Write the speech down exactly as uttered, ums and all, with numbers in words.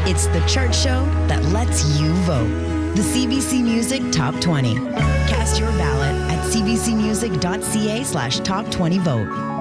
It's the chart show that lets you vote. The C B C Music Top twenty. Cast your ballot at c b c music dot c a slash top twenty vote.